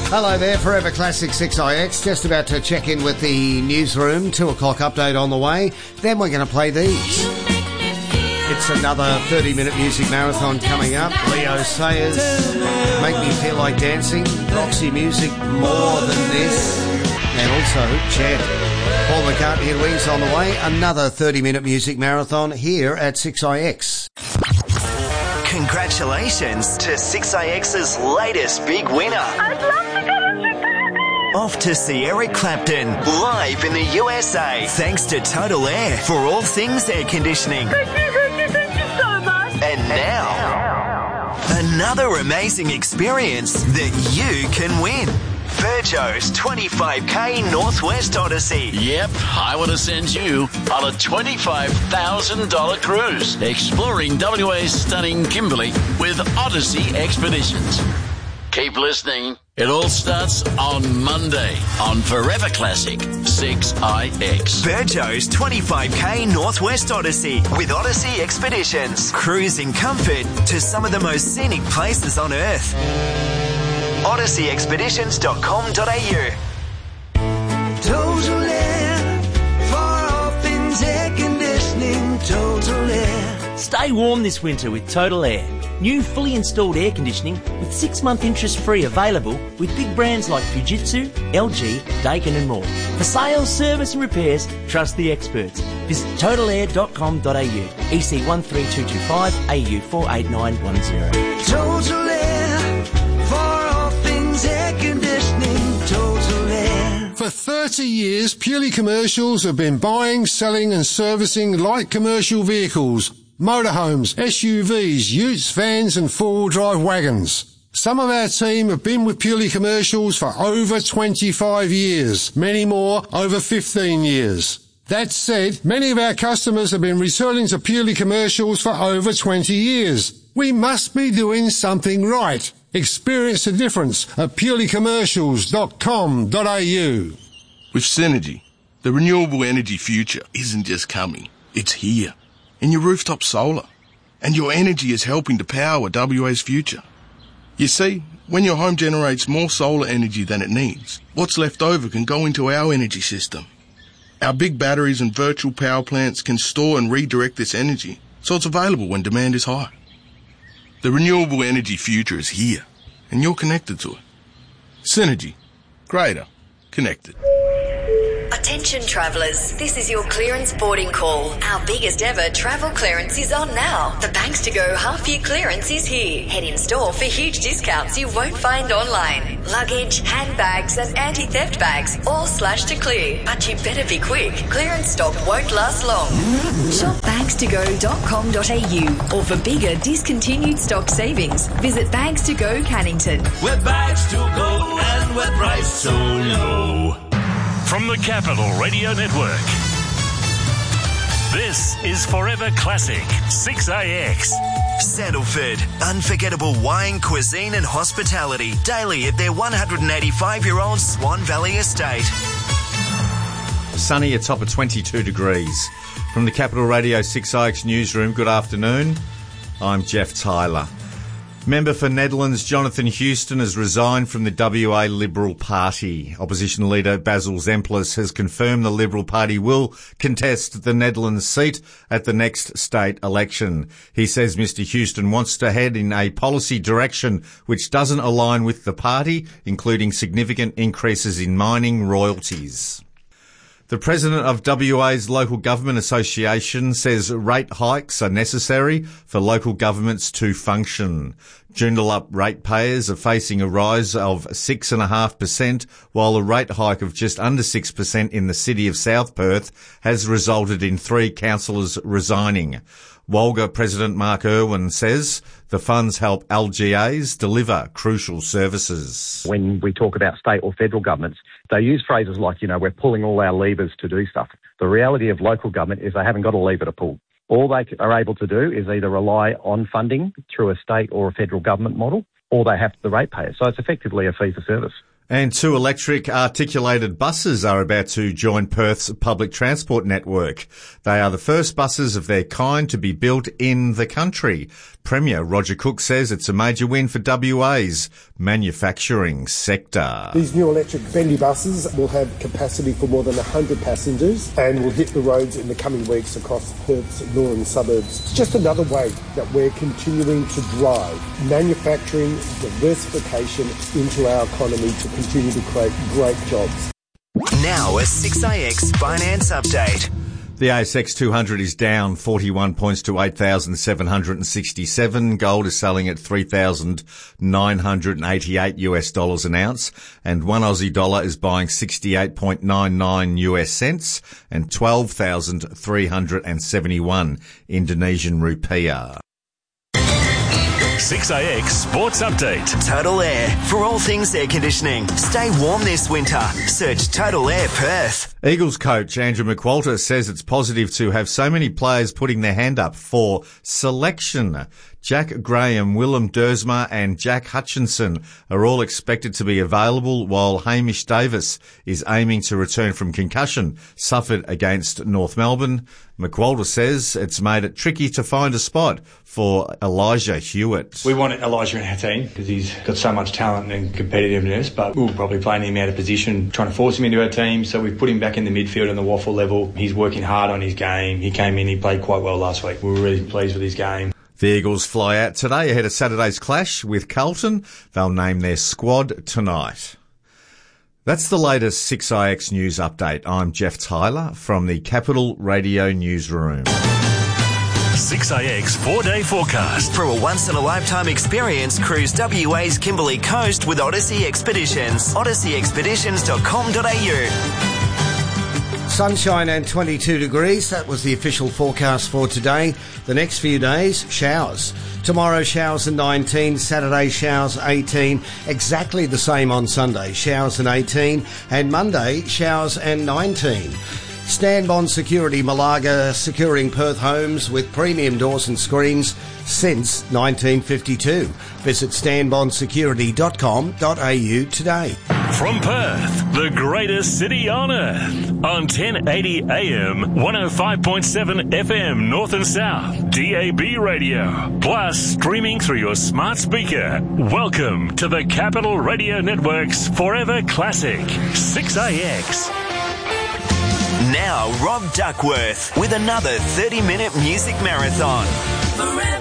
Hello there, Forever Classic 6IX. Just about to check in with the newsroom. 2 o'clock update on the way. Then we're going to play these. It's another 30-minute music marathon coming up. Leo Sayers, Make Me Feel Like Dancing. Roxy Music, More Than This. And also Chad. Paul McCartney and Wings on the way. Another 30-minute music marathon here at 6IX. Congratulations to 6IX's latest big winner. I'd love to go to Chicago. Off to see Eric Clapton live in the USA. Thanks to Total Air for all things air conditioning. Thank you so much. And now, another amazing experience that you can win. Virgo's 25k Northwest Odyssey. Yep, I want to send you on a $25,000 cruise exploring WA's stunning Kimberley with Odyssey Expeditions. Keep listening. It all starts on Monday on Forever Classic 6IX. Virgo's 25k Northwest Odyssey with Odyssey Expeditions. Cruise in comfort to some of the most scenic places on Earth. OdysseyExpeditions.com.au. Total Air, far off in air conditioning. Total Air. Stay warm this winter with Total Air. New fully installed air conditioning with 6-month interest-free available with big brands like Fujitsu, LG, Daikin and more. For sales, service and repairs, trust the experts. Visit totalair.com.au. EC 13225 AU 48910. Total Air, far off in air conditioning. Total Air. For 30 years, Purely Commercials have been buying, selling and servicing light commercial vehicles, motorhomes, SUVs, utes, vans and four-wheel drive wagons. Some of our team have been with Purely Commercials for over 25 years, many more over 15 years. That said, many of our customers have been returning to Purely Commercials for over 20 years. We must be doing something right. Experience the difference at purelycommercials.com.au. With Synergy, the renewable energy future isn't just coming, it's here. In your rooftop solar. And your energy is helping to power WA's future. You see, when your home generates more solar energy than it needs, what's left over can go into our energy system. Our big batteries and virtual power plants can store and redirect this energy so it's available when demand is high. The renewable energy future is here, and you're connected to it. Synergy. Greater. Connected. Attention travellers, this is your clearance boarding call. Our biggest ever travel clearance is on now. The Banks to Go half-year clearance is here. Head in store for huge discounts you won't find online. Luggage, handbags and anti-theft bags all slashed to clear. But you better be quick. Clearance stock won't last long. Shop bankstogo.com.au or for bigger discontinued stock savings, visit Banks to Go Cannington. With bags to go and with price so low. From the Capital Radio Network, this is Forever Classic 6IX. Sandalford, unforgettable wine, cuisine and hospitality daily at their 185-year-old Swan Valley estate. Sunny, a top of 22 degrees. From the Capital Radio 6IX newsroom, good afternoon. I'm Jeff Tyler. Member for Netherlands Jonathan Houston has resigned from the WA Liberal Party. Opposition leader Basil Zemplis has confirmed the Liberal Party will contest the Netherlands seat at the next state election. He says Mr Houston wants to head in a policy direction which doesn't align with the party, including significant increases in mining royalties. The president of WA's Local Government Association says rate hikes are necessary for local governments to function. Joondalup ratepayers are facing a rise of 6.5%, while a rate hike of just under 6% in the city of South Perth has resulted in 3 councillors resigning. Walga President Mark Irwin says the funds help LGAs deliver crucial services. When we talk about state or federal governments, they use phrases like, we're pulling all our levers to do stuff. The reality of local government is they haven't got a lever to pull. All they are able to do is either rely on funding through a state or a federal government model, or they have the ratepayers. So it's effectively a fee for service. And 2 electric articulated buses are about to join Perth's public transport network. They are the first buses of their kind to be built in the country. Premier Roger Cook says it's a major win for WA's manufacturing sector. These new electric bendy buses will have capacity for more than 100 passengers and will hit the roads in the coming weeks across Perth's northern suburbs. It's just another way that we're continuing to drive manufacturing diversification into our economy to continue to create great jobs. Now a 6AX finance update. The ASX 200 is down 41 points to 8,767. Gold is selling at $3,988 an ounce, and one Aussie dollar is buying 68.99 US cents and 12,371 Indonesian rupiah. 6AX Sports Update. Total Air. For all things air conditioning. Stay warm this winter. Search Total Air Perth. Eagles coach Andrew McQualter says it's positive to have so many players putting their hand up for selection. Jack Graham, Willem Dersma and Jack Hutchinson are all expected to be available, while Hamish Davis is aiming to return from concussion suffered against North Melbourne. McQualter says it's made it tricky to find a spot for Elijah Hewitt. We wanted Elijah in our team because he's got so much talent and competitiveness, but we'll probably playing him out of position, trying to force him into our team. So we've put him back in the midfield on the waffle level. He's working hard on his game. He came in, he played quite well last week. We were really pleased with his game. The Eagles fly out today ahead of Saturday's clash with Carlton. They'll name their squad tonight. That's the latest 6IX News Update. I'm Jeff Tyler from the Capital Radio Newsroom. 6AX 4-day forecast. For a once-in-a-lifetime experience, cruise WA's Kimberley Coast with Odyssey Expeditions. odysseyexpeditions.com.au. Sunshine and 22 degrees. That was the official forecast for today. The next few days, showers. Tomorrow, showers and 19. Saturday, showers 18. Exactly the same on Sunday, showers and 18. And Monday, showers and 19. Stanbond Security Malaga, securing Perth homes with premium doors and screens since 1952. Visit stanbondsecurity.com.au today. From Perth, the greatest city on earth, on 1080 AM, 105.7 FM North and South, DAB radio, plus streaming through your smart speaker. Welcome to the Capital Radio Network's Forever Classic, 6AX. Now, Rob Duckworth with another 30-minute music marathon.